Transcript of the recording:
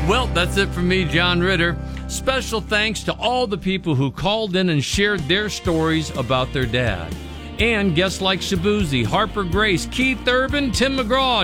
Well, that's it from me, John Ritter. Special thanks to all the people who called in and shared their stories about their dad. And guests like Shabuzi, Harper Grace, Keith Urban, Tim McGraw,